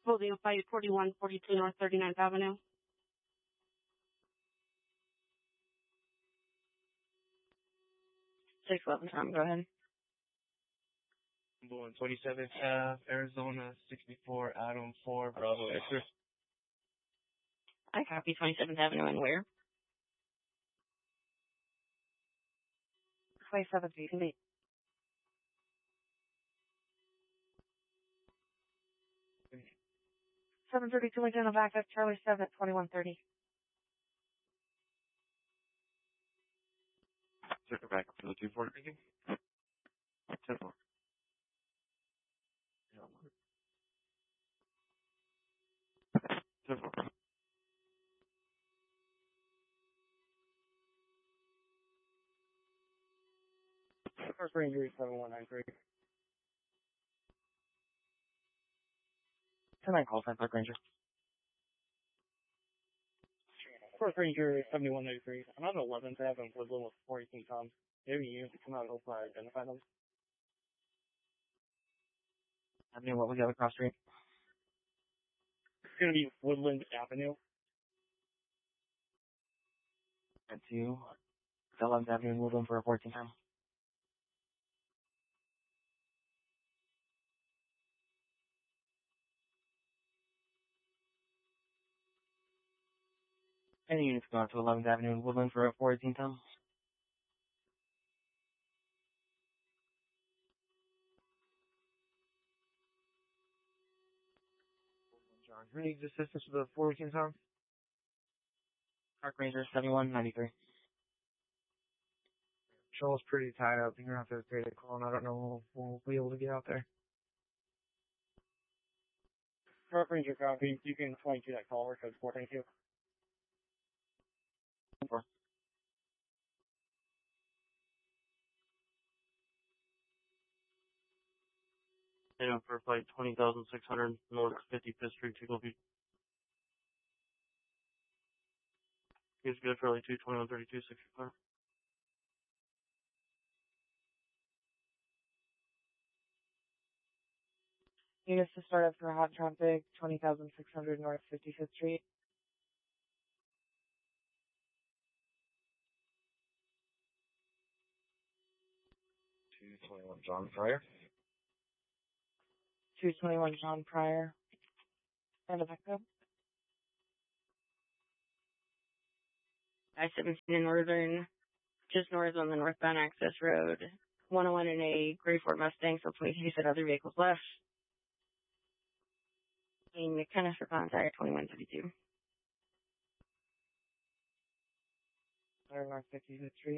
Holding a flight 4142 North 39th Avenue. 611 Tom, go ahead. Number 27th Ave, Arizona, 64, Adam 4, Bravo X-ray. I copy 27th Avenue and where? 27th Street. 732 Lincoln of access, Charlie 7 at 2130. Circle back for the 240 meeting. 10-4. Yeah. 10-4. First Ranger 7193. 10-9 call sign, Park Ranger. First Ranger 7193. I'm on 11th Ave in Woodland with 418 Tom. Maybe you can come out and hopefully identify them. Avenue, what was the other cross street? It's going to be Woodland Avenue. At 2. 11th Avenue in Woodland for a 14 time. Any units going to 11th Avenue in Woodland for a 14 time? John, who needs assistance with the 418 Tom? Park Ranger 7193. Patrol's pretty tied up. You're going to have to create a call, and I don't know if we'll be able to get out there. Park Ranger copy. You can 22 that call. We're code 422. 4. Heading for flight 20,600 North 55th Street, Tickle View. Here's good for early 22132 64. Units to start up for hot traffic, 20,600 North 55th Street. 221 John Pryor. 221 John Pryor. And a backup. I-17 in Northern, just north on the northbound access road. 101 in a gray Ford Mustang, so please you said other vehicles left. In the Canister Tire 2132. North 55th Street.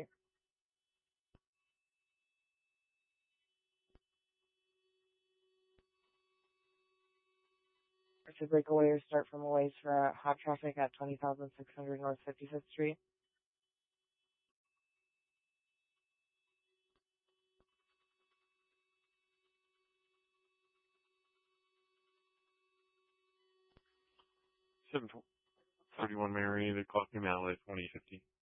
To breakaway or start from a ways for hot traffic at 20,600 North 55th Street. Seven 31 Mary, the clock came out at 2050.